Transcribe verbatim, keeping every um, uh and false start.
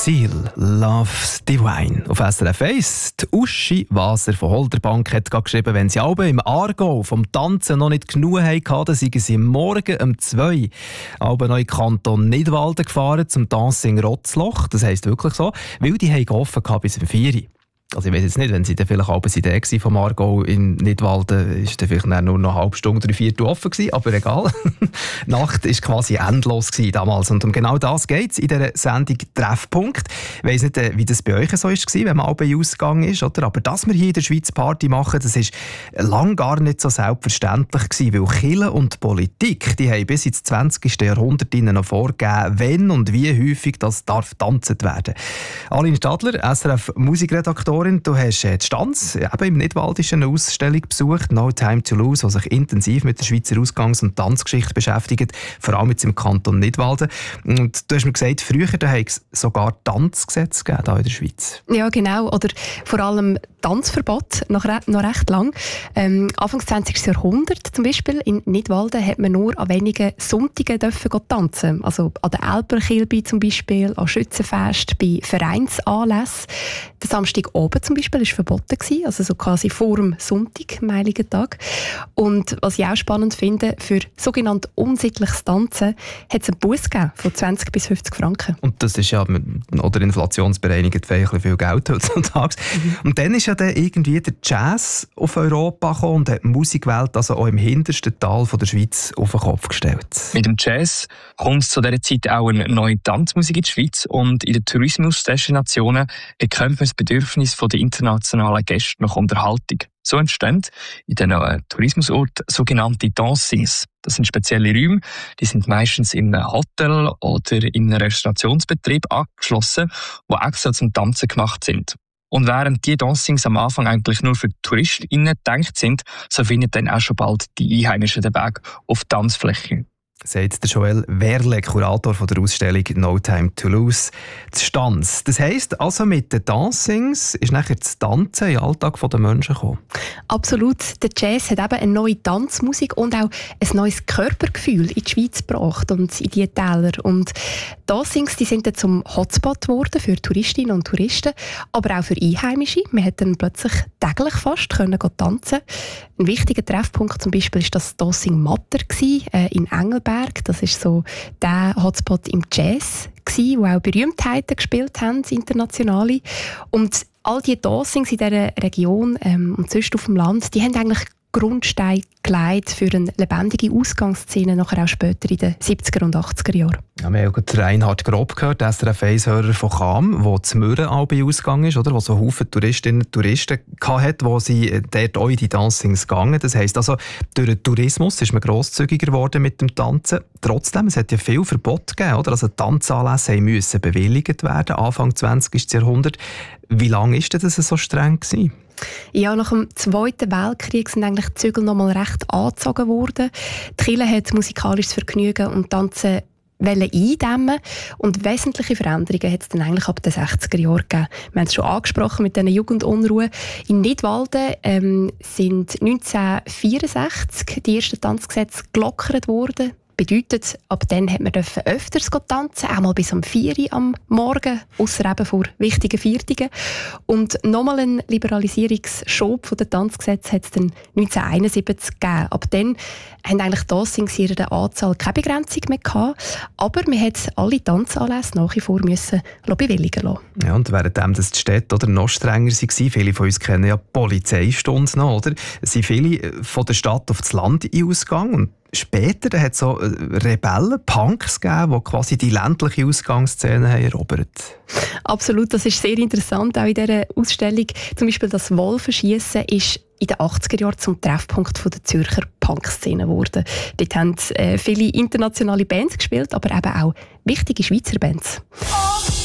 Seal, Love's Divine. Auf S R F eins. Die Uschi Waser von Holderbank hat geschrieben, wenn sie alle im Aargau vom Tanzen noch nicht genug hatten, dann seien sie morgen um zwei alle noch in den Kanton Nidwalden gefahren zum Dancing Rotzloch. Das heisst wirklich so, weil die haben offen bis um vier. Also ich weiß jetzt nicht, wenn sie dann vielleicht abends in der vom Aargau in Nidwalden, ist dann vielleicht nur noch eine halbe Stunde, drei Viertel offen gewesen, aber egal. Die Nacht war quasi endlos gewesen damals und um genau das geht es in dieser Sendung Treffpunkt. Ich weiss nicht, wie das bei euch so war, wenn man abends ausgegangen ist, oder? Aber dass wir hier in der Schweiz Party machen, das war lange gar nicht so selbstverständlich gewesen, weil Kirche und Politik, die haben bis ins zwanzigsten Jahrhundert noch vorgegeben, wenn und wie häufig das darf getanzt werden. Aline Stadler, S R F-Musikredaktorin, du hast die Stanz eben im Nidwaldischen eine Ausstellung besucht, No Time to Lose, die sich intensiv mit der Schweizer Ausgangs- und Tanzgeschichte beschäftigt, vor allem jetzt im Kanton Nidwalden. Und du hast mir gesagt, früher hat es sogar Tanzgesetze gegeben hier in der Schweiz. Ja, genau. Oder vor allem Tanzverbot, noch, re- noch recht lang. Ähm, Anfangs zwanzigsten Jahrhundert zum Beispiel in Nidwalden hat man nur an wenigen Sonntagen dürfen tanzen. Also an der Elberkilbe zum Beispiel, an Schützenfest, bei Vereinsanlässen. Der Samstag oben zum Beispiel war verboten, also so quasi vor dem Sonntag, am Heiligen Tag. Und was ich auch spannend finde, für sogenannt unsittliches Tanzen hat es einen Buss gegeben von zwanzig bis fünfzig Franken. Und das ist ja, oder inflationsbereinigt, ein viel Geld heutzutage. Mhm. Und dann ist ja dann irgendwie der Jazz auf Europa gekommen und hat die Musikwelt also auch im hintersten Tal von der Schweiz auf den Kopf gestellt. Mit dem Jazz kommt zu dieser Zeit auch eine neue Tanzmusik in die Schweiz und in den Tourismusdestinationen erkennt man das Bedürfnis der internationalen Gäste nach Unterhaltung. So entstehen in diesen äh, Tourismusorten sogenannte Dancings. Das sind spezielle Räume, die sind meistens in einem Hotel oder in einem Restaurationsbetrieb angeschlossen, die extra zum Tanzen gemacht sind. Und während die Dancings am Anfang eigentlich nur für TouristInnen gedacht sind, so finden dann auch schon bald die Einheimischen den Weg auf die Tanzfläche. Sagt der Joel Werle, Kurator von der Ausstellung No Time to Lose, zu Stanz. Das heisst, also mit den Dancings ist nachher das Tanzen in den Alltag der Menschen gekommen? Absolut. Der Jazz hat eben eine neue Tanzmusik und auch ein neues Körpergefühl in die Schweiz gebracht und in die Täler. Und Dancings, die sind dann zum Hotspot geworden für Touristinnen und Touristen, aber auch für Einheimische. Man hat dann plötzlich täglich fast können tanzen. Ein wichtiger Treffpunkt zum Beispiel war das Dancing Matter äh, in Engelberg. Das ist so der Hotspot im Jazz, wo auch Berühmtheiten gespielt haben, internationale. Und all die Dancings in dieser Region ähm, und sonst auf dem Land, die haben eigentlich Grundstein gelegt für eine lebendige Ausgangsszene, nachher auch später in den siebziger und achtziger Jahren. Ja, wir haben gerade Reinhard Grob gehört, der S R F eins-Hörer von Cham, der zu Mürren ausgegangen ist, oder? Wo so Haufen Touristinnen und Touristen hatte, wo sie dort auch in die Dancings gegangen. Das heisst also, durch den Tourismus ist man grosszügiger geworden mit dem Tanzen. Trotzdem, es hat ja viel Verbot gegeben, oder? Also Tanzanlässe mussten bewilligt werden, Anfang zwanzigsten Jahrhundert. Wie lange war das so streng gewesen? Ja, nach dem Zweiten Weltkrieg sind eigentlich die Zügel noch mal recht angezogen worden. Die Kirche hat musikalisches Vergnügen und Tanzen eindämmen und wesentliche Veränderungen hat es dann eigentlich ab den sechziger Jahren gegeben. Wir haben es schon angesprochen mit diesen Jugendunruhen. In Nidwalden ähm, sind neunzehnhundertvierundsechzig die ersten Tanzgesetze gelockert worden. Bedeutet, ab dann hat man öfters tanzen, auch mal bis um vier Uhr am Morgen, ausser eben vor wichtigen Viertigen. Und nochmal einen Liberalisierungsschub der Tanzgesetze hat es dann neunzehnhunderteinundsiebzig gegeben. Ab dann haben eigentlich Dancings in ihrer Anzahl keine Begrenzung mehr gehabt, aber man hat alle Tanzanlässe nach wie vor müssen bewilligen lassen. Ja, und währenddem das die Städte oder noch strenger waren, viele von uns kennen ja die Polizeistunde noch, oder? Es sind viele von der Stadt auf das Land ausgegangen und später hat es so Rebellen, Punks gegeben, die quasi die ländliche Ausgangsszene haben erobert. Absolut, das ist sehr interessant, auch in dieser Ausstellung. Zum Beispiel das Wolfenschiessen ist in den achtziger Jahren zum Treffpunkt der Zürcher Punk-Szene geworden. Dort haben äh, viele internationale Bands gespielt, aber eben auch wichtige Schweizer Bands.